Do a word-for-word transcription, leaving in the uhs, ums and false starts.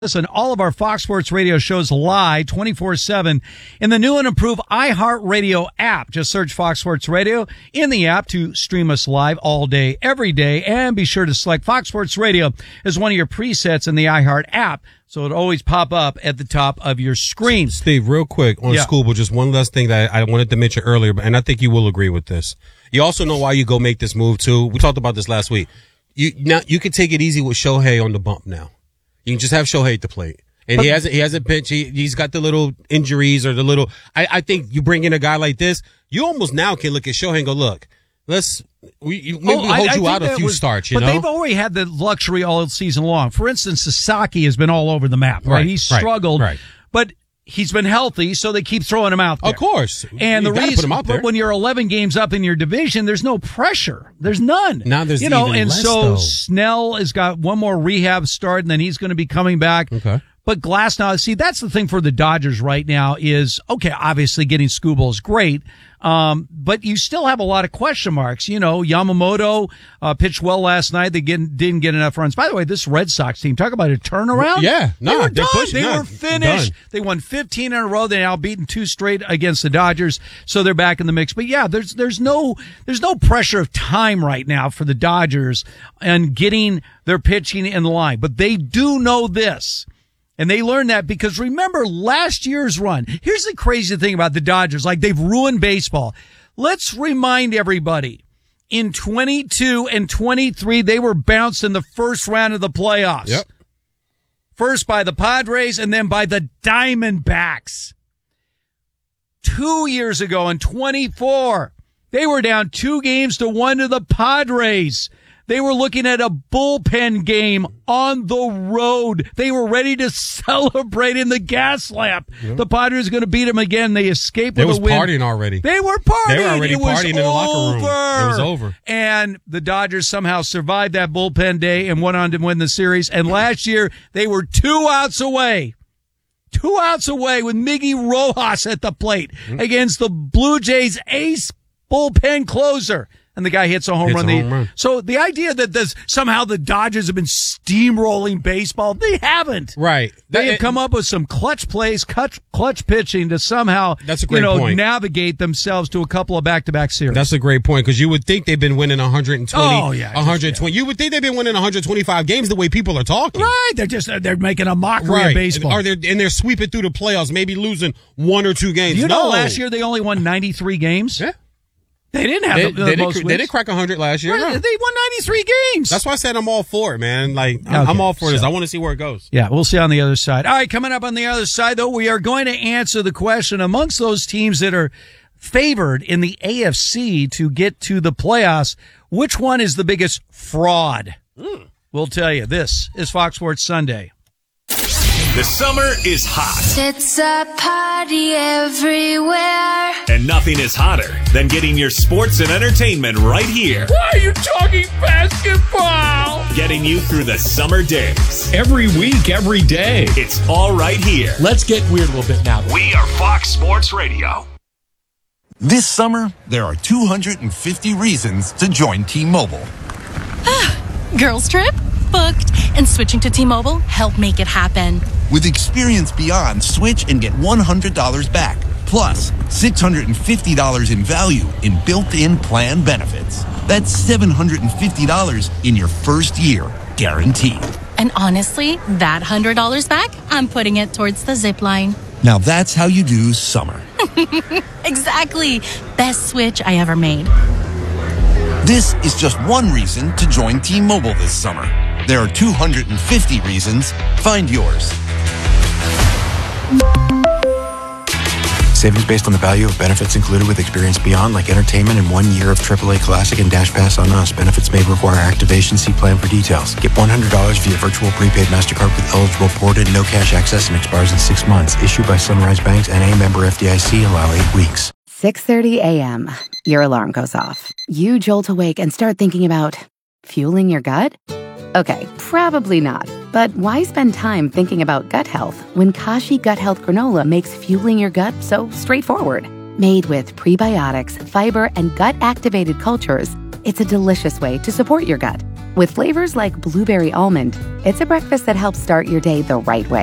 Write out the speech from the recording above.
Listen, all of our Fox Sports Radio shows live twenty-four seven in the new and improved iHeartRadio app. Just search Fox Sports Radio in the app to stream us live all day, every day. And be sure to select Fox Sports Radio as one of your presets in the iHeart app, so it'll always pop up at the top of your screen. Steve, real quick on Yeah. school, but just one last thing that I wanted to mention earlier, and I think you will agree with this. You also know why you go make this move, too. We talked about this last week. You now you can take it easy with Shohei on the bump now. You can just have Shohei at the plate. And but, he hasn't, he hasn't pitched. He, he's got the little injuries or the little, I, I think you bring in a guy like this, you almost now can look at Shohei and go, look, let's, we, maybe oh, we'll hold I, you I out a few was, starts, you but know? But they've already had the luxury all season long. For instance, Sasaki has been all over the map, right? right He's struggled, right, right. but he's been healthy, so they keep throwing him out there. Of course. And you the reason, put him out there. but when you're eleven games up in your division, there's no pressure. There's none. Now there's you know, even and less, so though. Snell has got one more rehab start, and then he's going to be coming back. Okay. But Glasnow, see, that's the thing for the Dodgers right now is, okay, obviously getting Skubal is great, um, but you still have a lot of question marks. You know, Yamamoto uh, pitched well last night. They get, didn't get enough runs. By the way, this Red Sox team, talk about a turnaround. Yeah, no, they were they're done. pushing, They no, were finished. done. They won fifteen in a row. They now beaten two straight against the Dodgers, so they're back in the mix. But yeah, there's there's no there's no pressure of time right now for the Dodgers and getting their pitching in line. But they do know this. And they learned that because remember last year's run. Here's the crazy thing about the Dodgers. Like, they've ruined baseball. Let's remind everybody. In twenty-two and twenty-three, they were bounced in the first round of the playoffs. Yep. First by the Padres and then by the Diamondbacks. Two years ago in twenty-four, they were down two games to one to the Padres. They were looking at a bullpen game on the road. They were ready to celebrate in the gas lamp. Yep. The Padres are going to beat them again. They escaped with They was a win. partying already. They were partying. They were already it was partying in the locker room. It was over. And the Dodgers somehow survived that bullpen day and went on to win the series. And last year, they were two outs away. Two outs away with Miggy Rojas at the plate mm-hmm. against the Blue Jays ace bullpen closer. And the guy hits a home hits run. A The, home run. So the idea that this, somehow the Dodgers have been steamrolling baseball, they haven't. Right. They that, have come up with some clutch plays, clutch, clutch pitching to somehow, that's a great you know, point. navigate themselves to a couple of back-to-back series. That's a great point because you would think they've been winning one hundred twenty, oh, yeah, one hundred twenty. Yeah. You would think they've been winning one hundred twenty-five games the way people are talking. Right. They're just they're making a mockery right. of baseball. Are they, and they're sweeping through the playoffs, maybe losing one or two games. You no. know, last year they only won ninety-three games. Yeah. They didn't have they, the, the they, most didn't, wins. they didn't crack one hundred last year. Right. No. They won ninety-three games. That's why I said I'm all for it, man. Like, I'm, okay. I'm all for so, this. I want to see where it goes. Yeah, we'll see on the other side. All right, coming up on the other side, though, we are going to answer the question amongst those teams that are favored in the A F C to get to the playoffs, which one is the biggest fraud? Mm. We'll tell you. This is Fox Sports Sunday. The summer is hot. It's a party everywhere. And nothing is hotter than getting your sports and entertainment right here. Why are you talking basketball? Getting you through the summer days. Every week, every day. It's all right here. Let's get weird a little bit now. We are Fox Sports Radio. This summer, there are two hundred fifty reasons to join T-Mobile. Girls trip? Booked. And switching to T-Mobile helped make it happen. With Experience Beyond, switch and get one hundred dollars back. Plus, six hundred fifty dollars in value in built-in plan benefits. That's seven hundred fifty dollars in your first year, guaranteed. And honestly, that one hundred dollars back, I'm putting it towards the zip line. Now that's how you do summer. Exactly. Best switch I ever made. This is just one reason to join T-Mobile this summer. There are two hundred fifty reasons. Find yours. Savings based on the value of benefits included with Experience Beyond, like entertainment and one year of triple A Classic and Dash Pass on us. Benefits may require activation. See plan for details. Get one hundred dollars via virtual prepaid MasterCard with eligible ported, no cash access, and expires in six months. Issued by Sunrise Banks and a member F D I C. Allow eight weeks. six thirty a.m. Your alarm goes off. You jolt awake and start thinking about fueling your gut? Okay, probably not. But why spend time thinking about gut health when Kashi Gut Health Granola makes fueling your gut so straightforward? Made with prebiotics, fiber, and gut-activated cultures, it's a delicious way to support your gut. With flavors like blueberry almond, it's a breakfast that helps start your day the right way.